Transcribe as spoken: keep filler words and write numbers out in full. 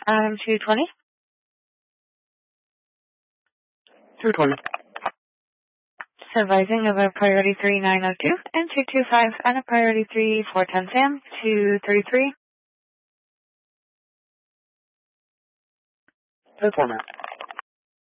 Um, two twenty. two twenty. Supervising of a priority three nine oh two and two two five and a priority three four ten Sam, two three three. ten four, ma'am.